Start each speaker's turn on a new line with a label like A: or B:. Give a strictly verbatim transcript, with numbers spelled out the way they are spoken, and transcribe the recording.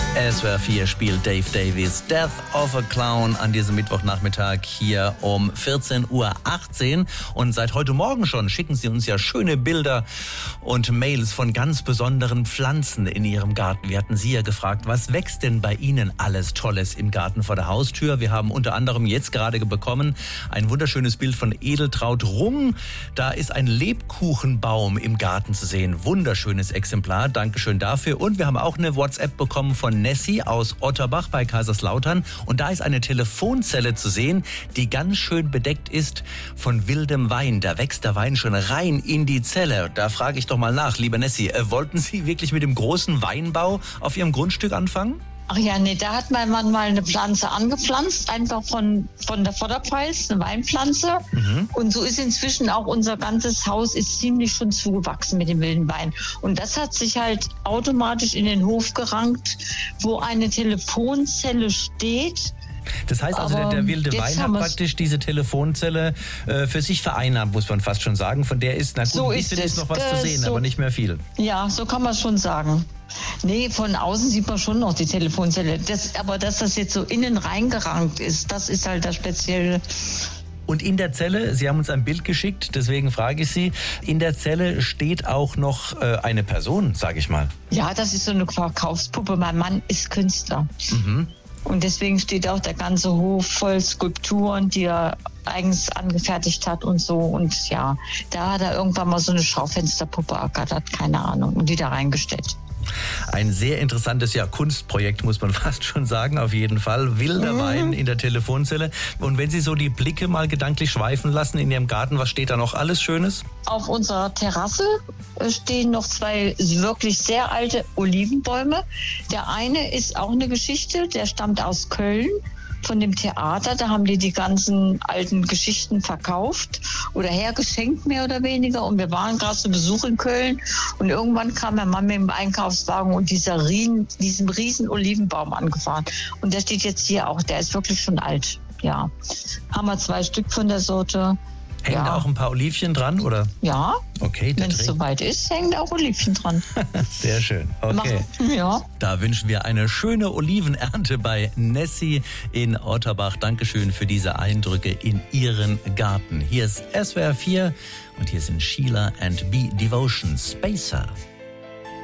A: S W R vier spielt Dave Davies Death of a Clown an diesem Mittwochnachmittag hier um vierzehn Uhr achtzehn. Und seit heute Morgen schon schicken Sie uns ja schöne Bilder und Mails von ganz besonderen Pflanzen in Ihrem Garten. Wir hatten Sie ja gefragt, was wächst denn bei Ihnen alles Tolles im Garten vor der Haustür? Wir haben unter anderem jetzt gerade bekommen ein wunderschönes Bild von Edeltraud Rung. Da ist ein Lebkuchenbaum im Garten zu sehen. Wunderschönes Exemplar. Dankeschön dafür. Und wir haben auch eine WhatsApp bekommen von Nessie aus Otterbach bei Kaiserslautern. Und da ist eine Telefonzelle zu sehen, die ganz schön bedeckt ist von wildem Wein. Da wächst der Wein schon rein in die Zelle. Da frage ich doch mal nach, liebe Nessie, äh, wollten Sie wirklich mit dem großen Weinbau auf Ihrem Grundstück anfangen?
B: Ach ja, nee, da hat mein Mann mal eine Pflanze angepflanzt, einfach von, von der Vorderpfalz, eine Weinpflanze. Mhm. Und so ist inzwischen auch unser ganzes Haus ist ziemlich schon zugewachsen mit dem wilden Wein. Und das hat sich halt automatisch in den Hof gerankt, wo eine Telefonzelle steht.
A: Das heißt also, der, der wilde Wein hat praktisch diese Telefonzelle äh, für sich vereinnahmt, muss man fast schon sagen. Von der ist, na gut,
B: so
A: ein bisschen ist, ist noch was
B: äh,
A: zu sehen,
B: so,
A: aber nicht mehr viel.
B: Ja, so kann man schon sagen. Nee, von außen sieht man schon noch die Telefonzelle. Das, aber dass das jetzt so innen reingerankt ist, das ist halt das Spezielle.
A: Und in der Zelle, Sie haben uns ein Bild geschickt, deswegen frage ich Sie, in der Zelle steht auch noch äh, eine Person, sage ich mal.
B: Ja, das ist so eine Verkaufspuppe. Mein Mann ist Künstler. Mhm. Und deswegen steht auch der ganze Hof voll Skulpturen, die er eigens angefertigt hat und so. Und ja, da hat er irgendwann mal so eine Schaufensterpuppe ergattert, keine Ahnung, und die da reingestellt.
A: Ein sehr interessantes ja, Kunstprojekt, muss man fast schon sagen, auf jeden Fall. Wilder mhm. Wein in der Telefonzelle. Und wenn Sie so die Blicke mal gedanklich schweifen lassen in Ihrem Garten, was steht da noch alles Schönes? Auf
B: unserer Terrasse stehen noch zwei wirklich sehr alte Olivenbäume. Der eine ist auch eine Geschichte, der stammt aus Köln. Von dem Theater, da haben die die ganzen alten Geschichten verkauft oder hergeschenkt, mehr oder weniger. Und wir waren gerade zu Besuch in Köln und irgendwann kam mein Mann mit dem Einkaufswagen und dieser Rien, diesem riesen Olivenbaum angefahren. Und der steht jetzt hier auch, der ist wirklich schon alt. Ja, haben wir zwei Stück von der Sorte.
A: Hängen ja. da auch ein paar Olivchen dran, oder?
B: Ja,
A: okay,
B: wenn es soweit ist, hängen da auch Olivchen dran.
A: Sehr schön, okay.
B: Mach, ja.
A: Da wünschen wir eine schöne Olivenernte bei Nessie in Otterbach. Dankeschön für diese Eindrücke in Ihren Garten. Hier ist S W R vier und hier sind Sheila and B. Devotion Spacer.